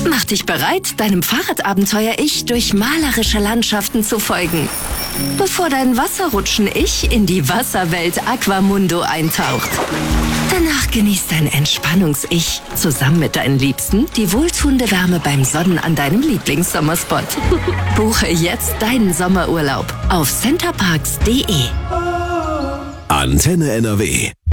Mach dich bereit, deinem Fahrradabenteuer-Ich durch malerische Landschaften zu folgen, bevor dein Wasserrutschen-Ich in die Wasserwelt Aquamundo eintaucht. Danach genießt dein Entspannungs-Ich zusammen mit deinen Liebsten die wohltuende Wärme beim Sonnen an deinem Lieblingssommerspot. Buche jetzt deinen Sommerurlaub auf centerparks.de. Antenne NRW